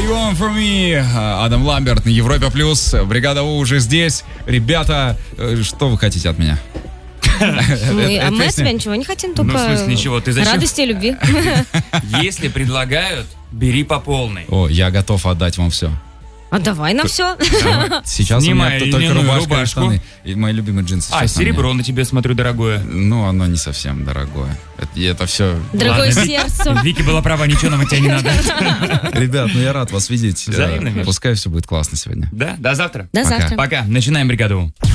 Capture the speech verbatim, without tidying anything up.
You Want For Me, Адам Ламберт на Европе Плюс. Бригада У уже здесь. Ребята, что вы хотите от меня? Мы, а мы от тебя ничего не хотим, только ну, в смысле, ничего. Ты зачем? Радости и любви. Если предлагают, бери по полной. О, я готов отдать вам все. А давай нам все. Сейчас Снимай у меня только льняную рубашка и рубашку. штаны. И мои любимые джинсы. А, сейчас на мне. серебро на тебе, смотрю, дорогое. Ну, оно не совсем дорогое. Это, это все... Дорогое Ладно, сердцу. Вики была права, ничего нам от тебя не надо. Ребят, ну я рад вас видеть. Взаимно, Э, Миш. Пускай все будет классно сегодня. Да, до завтра. До Пока. завтра. Пока, начинаем бригаду.